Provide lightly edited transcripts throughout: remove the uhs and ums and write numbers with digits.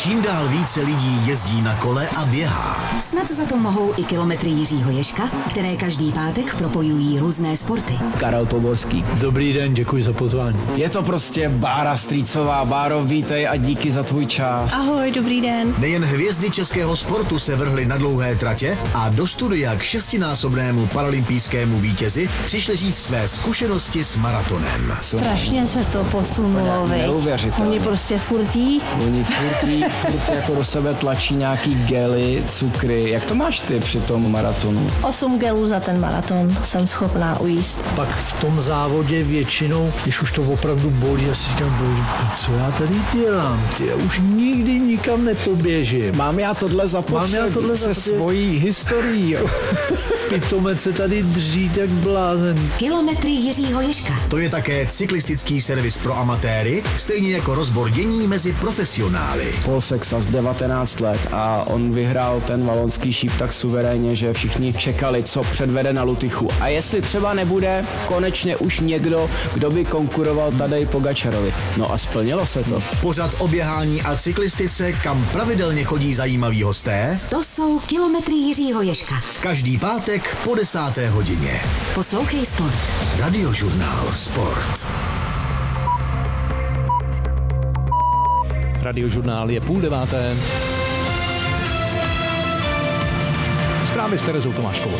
Čím dál více lidí jezdí na kole a běhá. Snad za to mohou i kilometry Jiřího Ježka, které každý pátek propojují různé sporty. Karel Poborský. Dobrý den, děkuji za pozvání. Je to prostě Bára Strýcová. Báro, vítej a díky za tvůj čas. Ahoj, dobrý den. Nejen hvězdy českého sportu se vrhly na dlouhé tratě a do studia k 6násobnému paralympijskému vítězi přišli říct své zkušenosti s maratonem. Strašně se to posunulo, Neuvěřitelné. Oni prostě furt jako do sebe tlačí nějaký gely, cukry. Jak to máš ty při tom maratonu? 8 gelů za ten maraton jsem schopná ujíst. Pak v tom závodě většinou, když už to opravdu bolí, já si říkám, co já tady dělám? Já už nikdy nikam nepoběžím. Mám já tohle zapotřebí se svojí historií. Pitomec se tady dří tak blázen. Kilometry Jiřího Ježka. To je také cyklistický servis pro amatéry, stejně jako rozbor dění mezi profesionály. Paul Sexas 19 let a on vyhrál ten valonský šíp tak suverénně, že všichni čekali, co předvede na Lutychu. A jestli třeba nebude konečně už někdo, kdo by konkuroval Tadej Pogačarovi. No a splnilo se to. Pořad o běhání a cyklistice, kam pravidelně chodí zajímaví hosté. To jsou kilometry Jiřího Ježka. Každý pátek po 10. hodině. Poslouchej sport. Radiožurnál Sport. Radiožurnál je 8:30. Zprávy s Terezou Tomáškovou.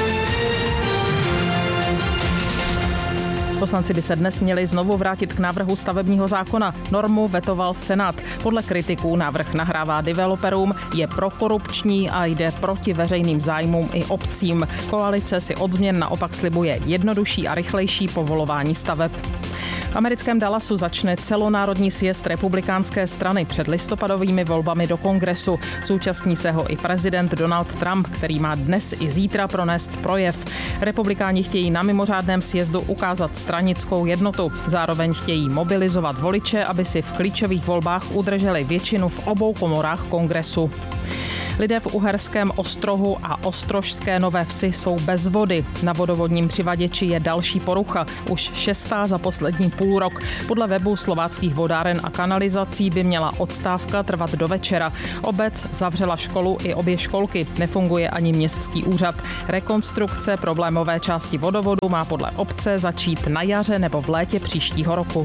Poslanci by se dnes měli znovu vrátit k návrhu stavebního zákona. Normu vetoval Senát. Podle kritiků návrh nahrává developerům, je prokorupční a jde proti veřejným zájmům i obcím. Koalice si od změn naopak slibuje jednodušší a rychlejší povolování staveb. V americkém Dallasu začne celonárodní sjezd republikánské strany před listopadovými volbami do kongresu. Zúčastní se ho i prezident Donald Trump, který má dnes i zítra pronést projev. Republikáni chtějí na mimořádném sjezdu ukázat stranickou jednotu. Zároveň chtějí mobilizovat voliče, aby si v klíčových volbách udrželi většinu v obou komorách kongresu. Lidé v Uherském Ostrohu a Ostrožské Nové Vsi jsou bez vody. Na vodovodním přivaděči je další porucha, už 6. za poslední půl rok. Podle webu slováckých vodáren a kanalizací by měla odstávka trvat do večera. Obec zavřela školu i obě školky. Nefunguje ani městský úřad. Rekonstrukce problémové části vodovodu má podle obce začít na jaře nebo v létě příštího roku.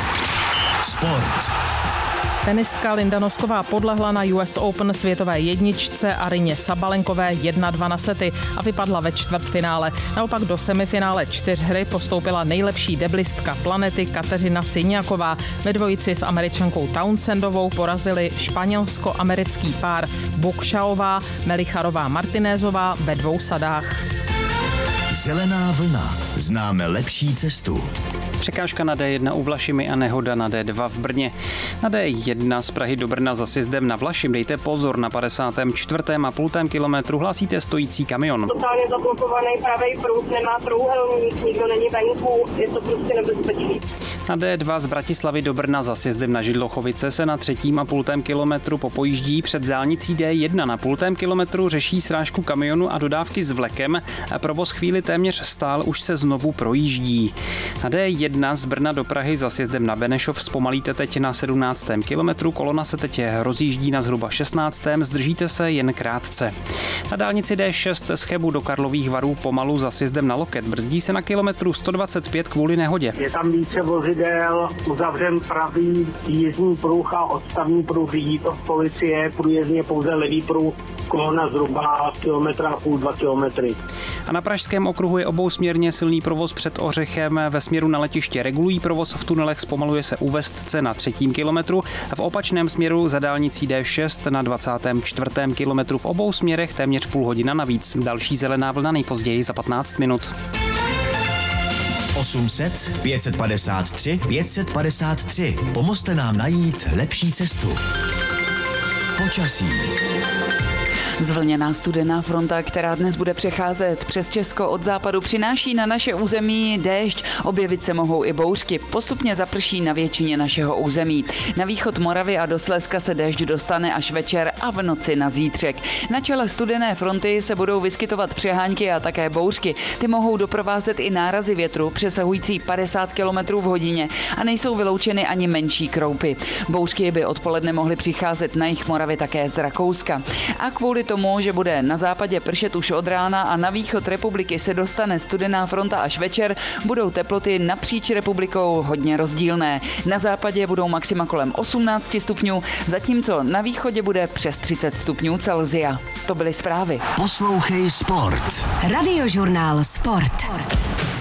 Sport. Tenistka Linda Nosková podlehla na US Open světové jedničce Arině Sabalenkové 1-2 na sety a vypadla ve čtvrtfinále. Naopak do semifinále 4hry postoupila nejlepší deblistka planety Kateřina Siniaková. Ve dvojici s Američankou Townsendovou porazili španělsko-americký pár Bukšaová, Melicharová Martinézová ve 2 sadách. Zelená vlna. Známe lepší cestu. Překážka na D1 u Vlašimi a nehoda na D2 v Brně. Na D1 z Prahy do Brna za sjezdem na Vlašim dejte pozor, na 54,5 kilometru hlásíte stojící kamion. Totálně zablokovaný pravý proud, nemá trojúhelník, nikdo není venku, je to prostě nebezpečný. Na D2 z Bratislavy do Brna za sjezdem na Židlochovice se na 3,5 kilometru popojíždí, před dálnicí D1 na 0,5 kilometru řeší srážku kamionu a dodávky s vlekem. Provoz chvíli téměř stál, už se znovu projíždí. Na D1 z Brna do Prahy za sjezdem na Benešov zpomalíte teď na 17. kilometru, kolona se teď rozjíždí na zhruba 16. zdržíte se jen krátce. Na dálnici D6 z Chebu do Karlových Varů pomalu za sjezdem na Loket brzdí se na kilometru 125 kvůli nehodě. Je tam více vozidel, uzavřen pravý jízdní pruh a odstavní pruh, řídí to policie, průjezdně pouze levý pruh, kolona zhruba 1,5 kilometry. A na Pražském okruhu je obousměrně silný provoz před Ořechem, ve směru na letiště regulují provoz v tunelech, zpomaluje se u Vestce na 3. kilometru a v opačném směru za dálnicí D6 na 24. kilometru v obou směrech téměř půl hodina navíc. Další zelená vlna nejpozději za 15 minut. 800 553 553. Pomozte nám najít lepší cestu. Počasí. Zvlněná studená fronta, která dnes bude přecházet přes Česko od západu, přináší na naše území déšť. Objevit se mohou i bouřky. Postupně zaprší na většině našeho území. Na východ Moravy a do Slezska se déšť dostane až večer a v noci na zítřek. Na čele studené fronty se budou vyskytovat přehánky a také bouřky. Ty mohou doprovázet i nárazy větru přesahující 50 km v hodině a nejsou vyloučeny ani menší kroupy. Bouřky by odpoledne mohly přicházet na jih Moravy také z Rakouska. A kvůli tomu, že bude na západě pršet už od rána a na východ republiky se dostane studená fronta až večer, budou teploty napříč republikou hodně rozdílné. Na západě budou maxima kolem 18 stupňů, zatímco na východě bude přes 30 stupňů Celsia. To byly zprávy. Poslouchej Sport. Radiožurnál Sport.